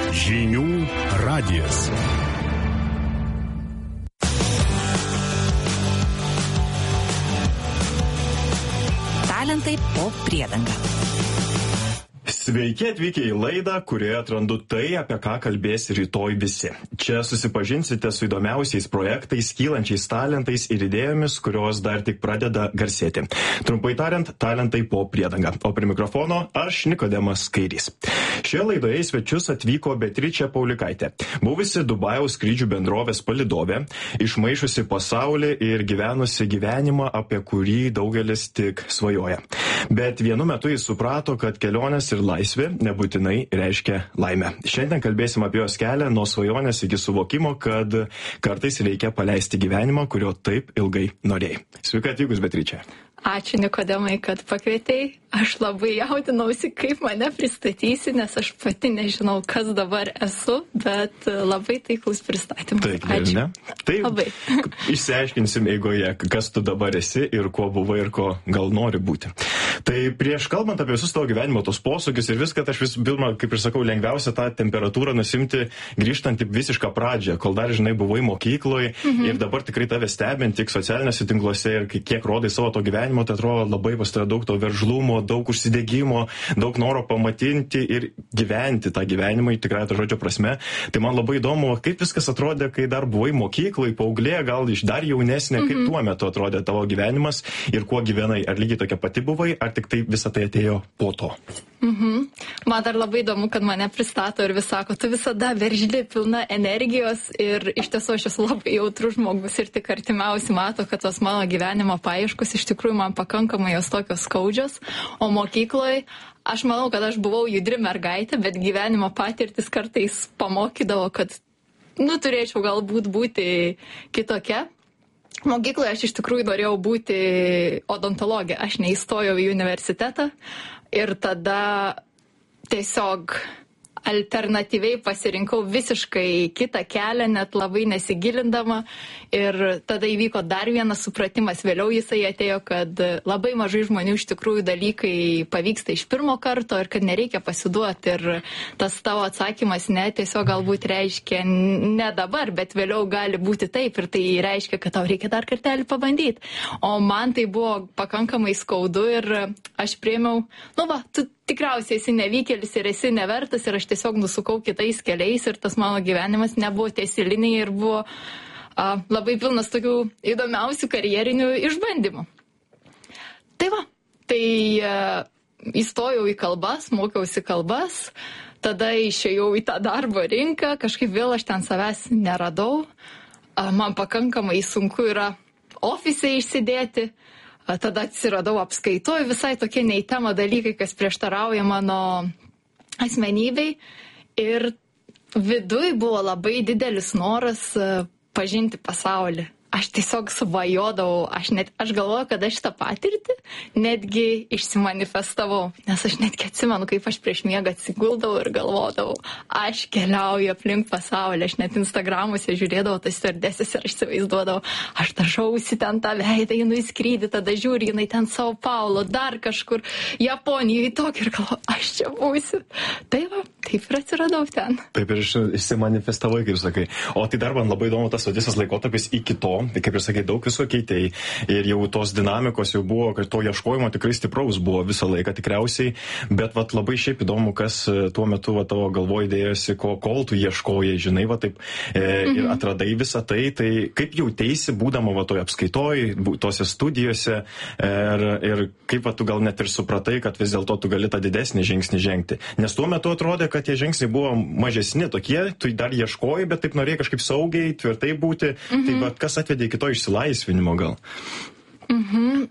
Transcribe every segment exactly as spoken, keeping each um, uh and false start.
Žinių radijas. Talentai po priedanga. Sveiki atvykę į laidą, kurioje atrandu tai, apie ką kalbės rytoj visi. Čia susipažinsite su įdomiausiais projektais, kylančiais talentais ir idėjomis, kurios dar tik pradeda garsėti. Trumpai tariant, talentai po priedanga. O prie mikrofono aš Nikodemas Kairys. Šioje laidoje į svečius atvyko Beatričė Paulikaitė, buvusi Dubajaus skrydžių bendrovės palydovė, išmaišusi pasaulį ir gyvenusi gyvenimą, apie kurį daugelis tik svajoja. Bet vienu metu jis suprato, kad kelionės ir laisvė nebūtinai reiškia laimę. Šiandien kalbėsim apie jos kelią nuo svajonės iki suvokimo, kad kartais reikia paleisti gyvenimą, kurio taip ilgai norėjai. Sveika atvykus, Beatričė. Ačiū, Nikodemai, kad pakvietei. Aš labai jaudinausi, kaip mane pristatysi, nes aš pati nežinau, kas dabar esu, bet labai taiklus pristatymas. Taip, ne? Taip, labai. Išsiaiškinsim eigoje, kas tu dabar esi ir kuo buvai ir ko gal nori būti. Tai prieš kalbant apie visus tavo gyvenimo tos posūkius ir viską, tai aš vis pirma, kaip ir sakau, lengviausia tą temperatūrą nusimti grįžtant į visišką pradžią, kol dar, žinai, buvai mokykloje mhm. ir dabar tikrai tave stebint tik socialiniuose tinkluose ir kiek rodai savo to gyvenimo, tai atrodo labai pas tave daug to veržlumo, daug užsidegimo, daug noro pamatinti ir gyventi tą gyvenimą, tikrai tą žodžio prasme. Tai man labai įdomu, kaip viskas atrodė, kai dar buvai mokykloje, paauglė, gal iš dar jaunesnė, kaip tuo metu atrodė tavo gyvenimas ir kuo gyvenai. Ar lygiai tokia pati buvai, ar tik tai visą tai atėjo po to? Mhm. Man dar labai įdomu, kad mane pristato ir vis sako, tu visada veržli, pilna energijos ir iš tiesų aš esu labai jautrus žmogus ir tik artimiausi mato, kad tos mano gyvenimo paieškos iš tikrųjų man pakankamai jos tokios skaudžios, o mokykloje aš manau, kad aš buvau judri mergaitė, bet gyvenimo patirtis kartais pamokydavo, kad nu, turėčiau galbūt būti kitokia. Mokykloje aš iš tikrųjų norėjau būti odontologė, aš neįstojau į universitetą ir tada tiesiog alternatyviai pasirinkau visiškai kitą kelią, net labai nesigilindama ir tada įvyko dar vienas supratimas, vėliau jisai atėjo, kad labai mažai žmonių iš tikrųjų dalykai pavyksta iš pirmo karto ir kad nereikia pasiduoti ir tas tavo atsakymas ne, tiesiog galbūt reiškia ne dabar, bet vėliau gali būti taip ir tai reiškia, kad tau reikia dar kartelį pabandyti. O man tai buvo pakankamai skaudu ir aš priėmiau, nu va, tu tikriausiai esi nevykėlis ir esi nevertas ir aš tiesiog nusukau kitais keliais ir tas mano gyvenimas nebuvo tiesiliniai ir buvo a, labai pilnas tokių įdomiausių karjerinių išbandymų. Tai va, tai a, įstojau į kalbas, mokiausi kalbas, tada išėjau į tą darbo rinką, kažkaip vėl aš ten savęs neradau, a, man pakankamai sunku yra ofise išsidėti. Tada atsiradau apskaitoj, visai tokie ne į temą dalykai, kas prieštarauja mano asmenybei. Ir viduj buvo labai didelis noras pažinti pasaulį. Aš tiesiog svajodavau, aš, net, aš galvoju, kad aš šitą patirtį netgi išsimanifestavau, nes aš netgi atsimenu, kaip aš prieš miegą atsiguldavau ir galvodavau, aš keliauju aplink pasaulį, aš net Instagramuose žiūrėdavau tas stewardesses ir aš įsivaizduodavau, aš tašausi ten tą veidą, jinai skrydį, tada žiūri, jinai ten Sao Paulo, dar kažkur Japonijoje tokį ir galvoju, aš čia būsiu. Tai va, taip ir atsiradau ten. Taip ir išsimanifestavai, kaip sakai. O tai dar man labai įdomu tas visas laikotarpis iki to. Tai kaip ir sakai, daug visko keitėjai ir jau tos dinamikos jau buvo, kad to ieškojimo tikrai stipraus buvo visą laiką tikriausiai, bet vat labai šiaip įdomu, kas tuo metu va, tavo galvoj dėjosi, ko, kol tu ieškojai, žinai, va taip e, mhm. ir atradai visą tai, tai kaip jautėisi būdama va toje apskaitoj, tose studijose ir, ir kaip va tu gal net ir supratai, kad vis dėlto tu gali tą didesnį žingsnį žengti. Nes tuo metu atrodė, kad tie žingsniai buvo mažesni tokie, tu dar ieškojai, bet taip norėjai kažkaip saugiai, tvirtai būti, mhm. tai va kas atvedė iki to išsilaisvinimo gal? Mhm.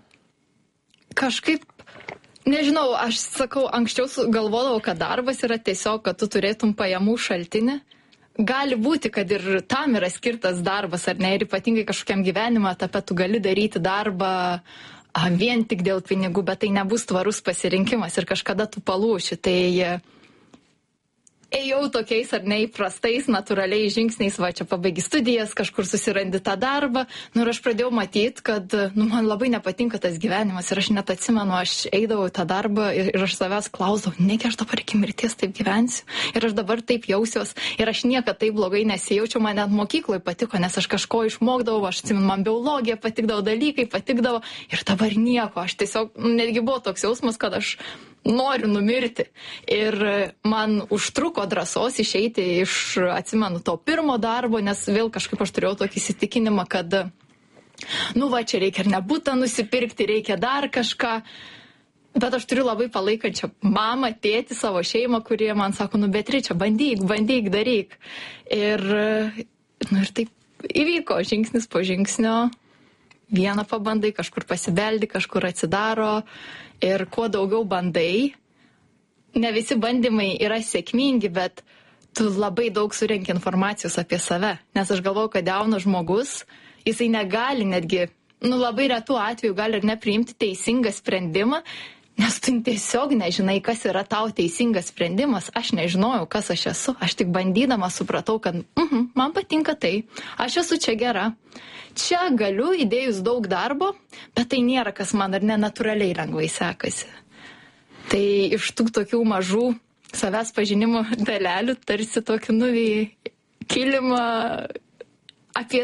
Kažkaip, nežinau, aš sakau, anksčiau galvodavau, kad darbas yra tiesiog, kad tu turėtum pajamų šaltinį. Gali būti, kad ir tam yra skirtas darbas, ar ne, ir ypatingai kažkokiam gyvenimo etape tu gali daryti darbą a, vien tik dėl pinigų, bet tai nebus tvarus pasirinkimas ir kažkada tu palūši. Tai ėjau tokiais ar neįprastais, natūraliais žingsniais, va čia pabaigi studijas, kažkur susirandi tą darbą. Nu ir aš pradėjau matyti, kad nu, man labai nepatinka tas gyvenimas ir aš net atsimenu, aš eidavau į tą darbą ir, ir aš savęs klausdavau, negi aš dabar iki mirties taip gyvensiu ir aš dabar taip jausiuos ir aš niekad taip blogai nesijaučiau, man net mokykloje patiko, nes aš kažko išmokdavau, aš atsimenu, man biologija patikdavo, dalykai patikdavo ir dabar nieko, aš tiesiog, netgi buvo toks jausmas, kad aš noriu numirti. Ir man užtruko drąsos išeiti iš, atsimenu, to pirmo darbo, nes vėl kažkaip aš turėjau tokį įsitikinimą, kad, nu va, čia reikia ir nebūtą nusipirkti, reikia dar kažką. Bet aš turiu labai palaikančią mamą, tėtį, savo šeimą, kurie man sako, nu Beatriče, bandyk, bandyk, daryk. Ir, nu, ir taip įvyko žingsnis po žingsnio. Vieną pabandai, kažkur pasibeldi, kažkur atsidaro. Ir kuo daugiau bandai, ne visi bandymai yra sėkmingi, bet tu labai daug surenki informacijos apie save. Nes aš galvoju, kad jaunas žmogus, jisai negali netgi, nu labai retų atveju gali ir nepriimti teisingą sprendimą, nes tu tiesiog nežinai, kas yra tau teisingas sprendimas. Aš nežinojau, kas aš esu. Aš tik bandydama supratau, kad mhm, man patinka tai, aš esu čia gera. Čia galiu įdėjus daug darbo, bet tai nėra, kas man ar nenatūraliai lengvai sekasi. Tai iš tų tokių mažų savęs pažinimo dalelių tarsi tokį nuvį kilimą apie